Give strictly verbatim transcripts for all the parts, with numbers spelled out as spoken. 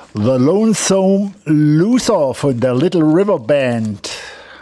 The Lonesome Loser von der Little River Band.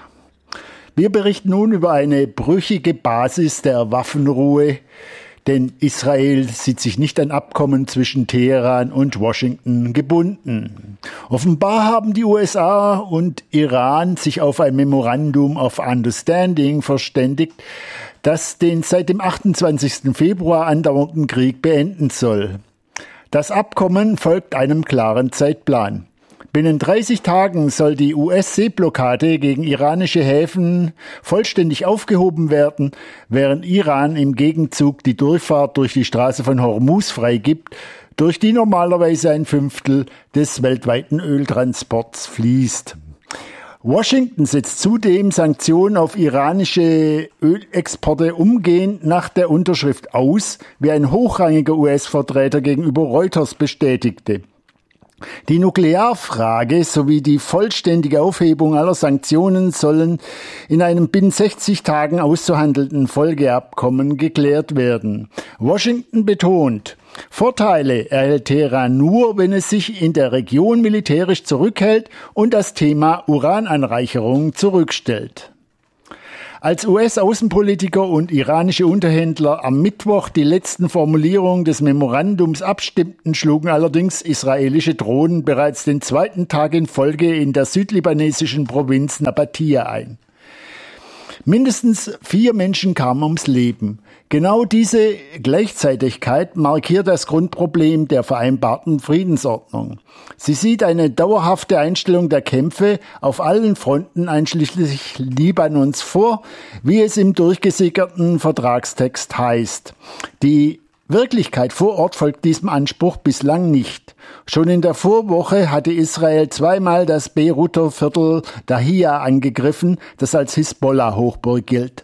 Wir berichten nun über eine brüchige Basis der Waffenruhe, denn Israel sieht sich nicht an Abkommen zwischen Teheran und Washington gebunden. Offenbar haben die U S A und Iran sich auf ein Memorandum of Understanding verständigt, das den seit dem achtundzwanzigsten Februar andauernden Krieg beenden soll. Das Abkommen folgt einem klaren Zeitplan. Binnen dreißig Tagen soll die U S-Seeblockade gegen iranische Häfen vollständig aufgehoben werden, während Iran im Gegenzug die Durchfahrt durch die Straße von Hormuz freigibt, durch die normalerweise ein Fünftel des weltweiten Öltransports fließt. Washington setzt zudem Sanktionen auf iranische Ölexporte umgehend nach der Unterschrift aus, wie ein hochrangiger U S-Vertreter gegenüber Reuters bestätigte. Die Nuklearfrage sowie die vollständige Aufhebung aller Sanktionen sollen in einem binnen sechzig Tagen auszuhandelnden Folgeabkommen geklärt werden. Washington betont, Vorteile erhält Teheran nur, wenn es sich in der Region militärisch zurückhält und das Thema Urananreicherung zurückstellt. Als U S-Außenpolitiker und iranische Unterhändler am Mittwoch die letzten Formulierungen des Memorandums abstimmten, schlugen allerdings israelische Drohnen bereits den zweiten Tag in Folge in der südlibanesischen Provinz Nabatia ein. Mindestens vier Menschen kamen ums Leben. Genau diese Gleichzeitigkeit markiert das Grundproblem der vereinbarten Friedensordnung. Sie sieht eine dauerhafte Einstellung der Kämpfe auf allen Fronten einschließlich Libanons vor, wie es im durchgesickerten Vertragstext heißt. Die Wirklichkeit vor Ort folgt diesem Anspruch bislang nicht. Schon in der Vorwoche hatte Israel zweimal das Beiruter Viertel Dahia angegriffen, das als Hisbollah-Hochburg gilt.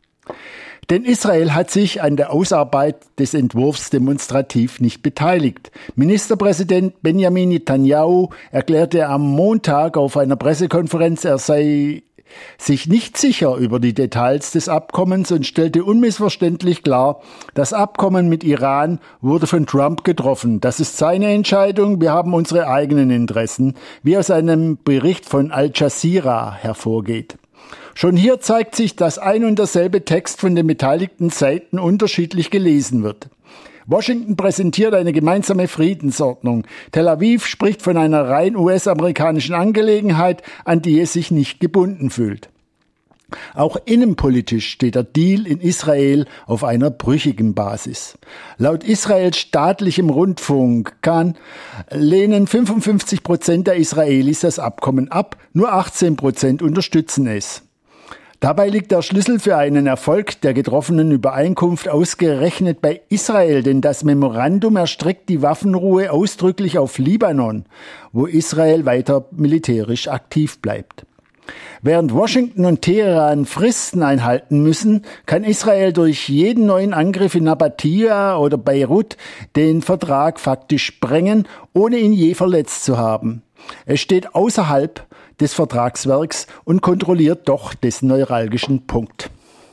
Denn Israel hat sich an der Ausarbeit des Entwurfs demonstrativ nicht beteiligt. Ministerpräsident Benjamin Netanyahu erklärte am Montag auf einer Pressekonferenz, er sei sich nicht sicher über die Details des Abkommens und stellte unmissverständlich klar, das Abkommen mit Iran wurde von Trump getroffen. Das ist seine Entscheidung, wir haben unsere eigenen Interessen, wie aus einem Bericht von Al Jazeera hervorgeht. Schon hier zeigt sich, dass ein und derselbe Text von den beteiligten Seiten unterschiedlich gelesen wird. Washington präsentiert eine gemeinsame Friedensordnung. Tel Aviv spricht von einer rein U S-amerikanischen Angelegenheit, an die es sich nicht gebunden fühlt. Auch innenpolitisch steht der Deal in Israel auf einer brüchigen Basis. Laut Israels staatlichem Rundfunk Kan lehnen fünfundfünfzig Prozent der Israelis das Abkommen ab, nur achtzehn Prozent unterstützen es. Dabei liegt der Schlüssel für einen Erfolg der getroffenen Übereinkunft ausgerechnet bei Israel, denn das Memorandum erstreckt die Waffenruhe ausdrücklich auf Libanon, wo Israel weiter militärisch aktiv bleibt. Während Washington und Teheran Fristen einhalten müssen, kann Israel durch jeden neuen Angriff in Nabatia oder Beirut den Vertrag faktisch sprengen, ohne ihn je verletzt zu haben. Es steht außerhalb des Vertragswerks und kontrolliert doch dessen neuralgischen Punkt.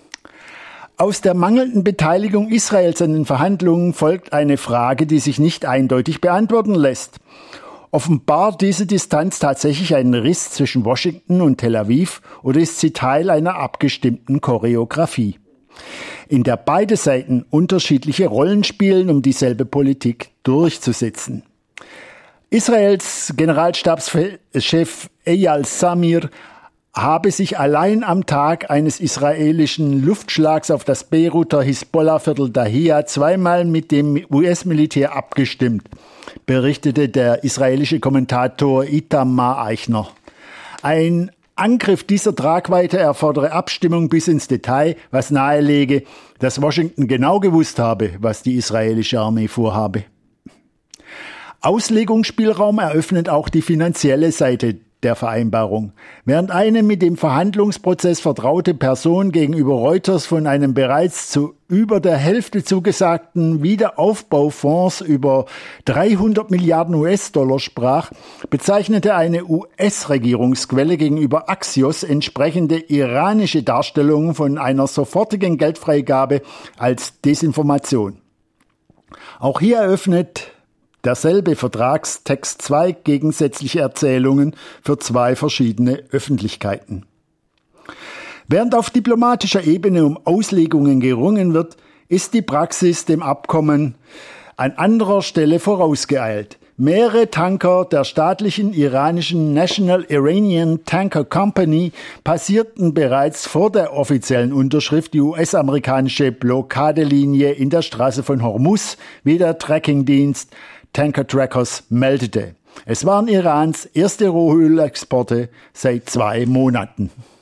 Aus der mangelnden Beteiligung Israels an den Verhandlungen folgt eine Frage, die sich nicht eindeutig beantworten lässt. Offenbart diese Distanz tatsächlich einen Riss zwischen Washington und Tel Aviv oder ist sie Teil einer abgestimmten Choreografie, in der beide Seiten unterschiedliche Rollen spielen, um dieselbe Politik durchzusetzen? Israels Generalstabschef Eyal Zamir habe sich allein am Tag eines israelischen Luftschlags auf das Beiruter Hisbollah-Viertel Dahia zweimal mit dem U S-Militär abgestimmt, berichtete der israelische Kommentator Itamar Eichner. Ein Angriff dieser Tragweite erfordere Abstimmung bis ins Detail, was nahelege, dass Washington genau gewusst habe, was die israelische Armee vorhabe. Auslegungsspielraum eröffnet auch die finanzielle Seite der Vereinbarung. Während eine mit dem Verhandlungsprozess vertraute Person gegenüber Reuters von einem bereits zu über der Hälfte zugesagten Wiederaufbaufonds über dreihundert Milliarden U S-Dollar sprach, bezeichnete eine U S-Regierungsquelle gegenüber Axios entsprechende iranische Darstellungen von einer sofortigen Geldfreigabe als Desinformation. Auch hier eröffnet derselbe Vertragstext zwei gegensätzliche Erzählungen für zwei verschiedene Öffentlichkeiten. Während auf diplomatischer Ebene um Auslegungen gerungen wird, ist die Praxis dem Abkommen an anderer Stelle vorausgeeilt. Mehrere Tanker der staatlichen iranischen National Iranian Tanker Company passierten bereits vor der offiziellen Unterschrift die U S-amerikanische Blockadelinie in der Straße von Hormuz, wie der Trackingdienst Tanker Trackers meldete. Es waren Irans erste Rohölexporte seit zwei Monaten.